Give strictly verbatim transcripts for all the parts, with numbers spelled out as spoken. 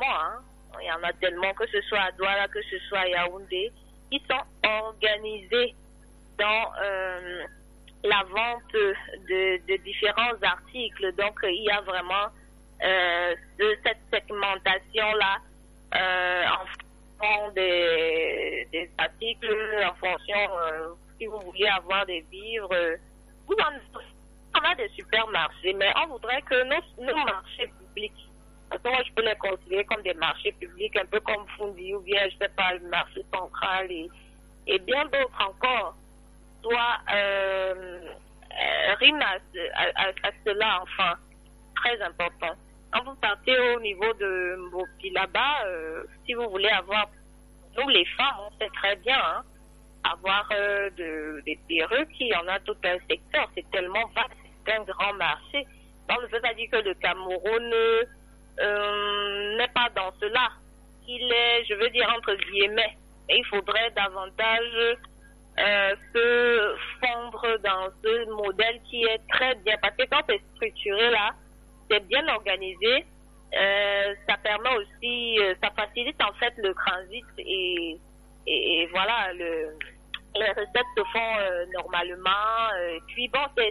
Hein. Il y en a tellement, que ce soit à Douala, que ce soit à Yaoundé, qui sont organisés dans euh, la vente de, de différents articles. Donc, il y a vraiment euh, de cette segmentation-là euh, en fonction des, des articles, en fonction, euh, si vous voulez avoir des vivres. Euh, vous en, on a des supermarchés, mais on voudrait que nos, nos marchés publics, parce que moi je peux les considérer comme des marchés publics, un peu comme Fundi ou bien, je sais pas, le marché central et, et bien d'autres encore, soit euh, euh, rime à, à, à cela, enfin, très important. Quand vous partez au niveau de Mbopi là-bas, euh, si vous voulez avoir, nous les femmes, on sait très bien, hein, avoir euh, de, des perruques, il y en a tout un secteur, c'est tellement vaste, c'est un grand marché. Donc, ne veut pas dire que le Cameroun euh, n'est pas dans cela. Il est, je veux dire, entre guillemets, et il faudrait davantage euh, se fondre dans ce modèle qui est très bien, parce que quand c'est structuré là, c'est bien organisé, euh, ça permet aussi, euh, ça facilite en fait le transit et, et, et voilà, le, les recettes se font euh, normalement. Et puis bon, c'est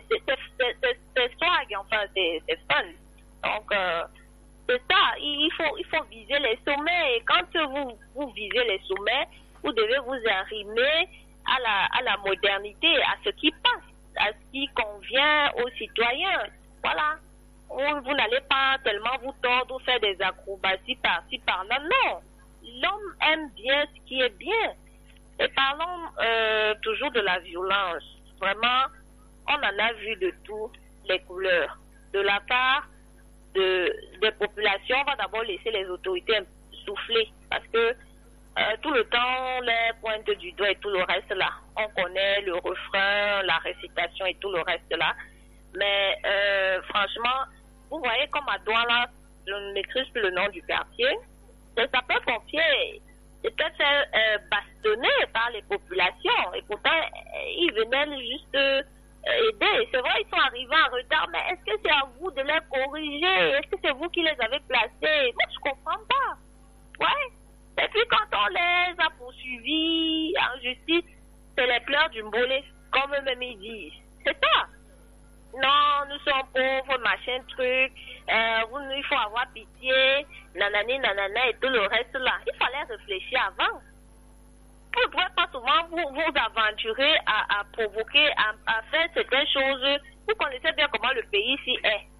swag, enfin, c'est fun. Donc, euh, c'est ça, il faut, il faut viser les sommets. Et quand vous, vous visez les sommets, vous devez vous arrimer à la, à la modernité, à ce qui passe, à ce qui convient aux citoyens. Voilà. Vous, vous n'allez pas tellement vous tordre ou faire des acrobaties par-ci, par-là. Non. L'homme aime bien ce qui est bien. Et parlons euh, toujours de la violence. Vraiment, on en a vu de toutes les couleurs. De la part de, des populations, on va d'abord laisser les autorités souffler. Parce que euh, tout le temps, les pointes du doigt et tout le reste là. On connaît le refrain, la récitation et tout le reste là. Mais euh, franchement, vous voyez comme à Douala, je ne maîtrise plus le nom du quartier, les sapeurs-pompiers étaient fait euh, bastonner par les populations. Et pourtant, ils venaient juste euh, aider. C'est vrai, ils sont arrivés en retard, mais est-ce que c'est à vous de les corriger? Est-ce que c'est vous qui les avez placés? Moi, je ne comprends pas. Ouais. Et puis, quand on les a poursuivis en justice, c'est les pleurs du mbolé, comme eux-mêmes ils disent. C'est ça. Non, nous sommes pauvres, machin, truc. Euh, vous, il faut avoir pitié, nanani, nanana et tout le reste là. Il fallait réfléchir avant. Vous ne pouvez pas souvent vous, vous aventurer à, à provoquer, à, à faire certaines choses. Vous connaissez bien comment le pays ici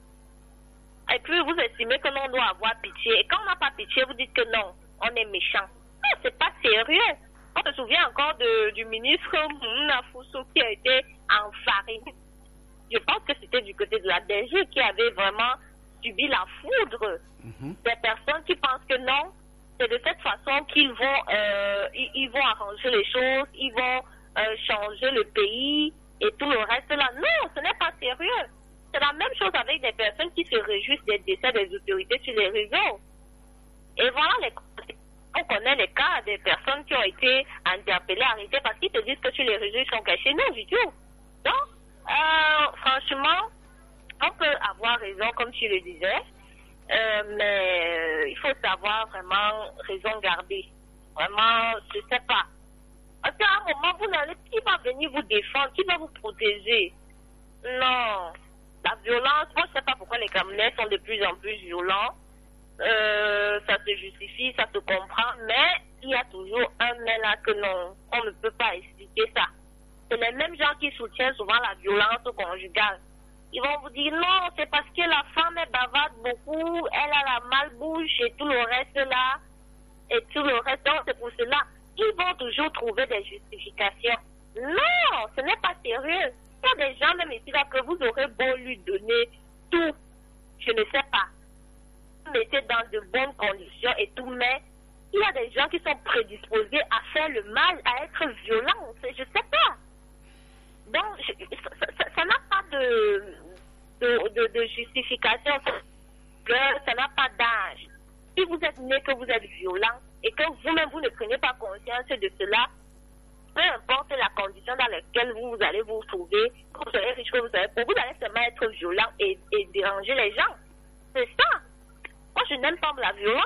est. Et puis vous estimez que l'on doit avoir pitié. Et quand on n'a pas pitié, vous dites que non, on est méchant. Non, c'est pas sérieux. On se souvient encore de, du ministre Mouna Foussou qui a été enfariné. Je pense que c'était du côté de la D G qui avait vraiment subi la foudre mm-hmm. des personnes qui pensent que non, c'est de cette façon qu'ils vont, euh, ils, ils vont arranger les choses, ils vont euh, changer le pays et tout le reste là. Non, ce n'est pas sérieux. C'est la même chose avec des personnes qui se réjouissent des décès des autorités sur les réseaux. Et voilà, les, on connaît les cas des personnes qui ont été interpellées, arrêtées parce qu'ils te disent que sur les réseaux ils sont cachés. Non, du tout. Donc, Euh, franchement, on peut avoir raison, comme tu le disais, euh, mais euh, il faut savoir vraiment raison garder. Vraiment, je ne sais pas. Parce qu'à un moment, vous n'allez, qui va venir vous défendre, qui va vous protéger? Non. La violence, moi, je ne sais pas pourquoi les Camerounais sont de plus en plus violents. Euh, ça se justifie, ça se comprend, mais il y a toujours un mais là que non, on ne peut pas expliquer ça. C'est les mêmes gens qui soutiennent souvent la violence conjugale. Ils vont vous dire non, c'est parce que la femme est bavarde beaucoup, elle a la malbouche et tout le reste là, et tout le reste, donc c'est pour cela. Ils vont toujours trouver des justifications. Non, ce n'est pas sérieux. Il y a des gens même ici là que vous aurez beau lui donner tout, je ne sais pas. Vous mettez dans de bonnes conditions et tout, mais il y a des gens qui sont prédisposés à faire le mal, à être violents, je ne sais pas. Donc, ça n'a pas de, de, de, de justification, ça n'a pas d'âge. Si vous êtes né que vous êtes violent et que vous-même vous ne prenez pas conscience de cela, peu importe la condition dans laquelle vous allez vous trouver, que vous serez riche, que vous serez pauvre, vous allez seulement être violent et, et déranger les gens. C'est ça. Moi, je n'aime pas la violence.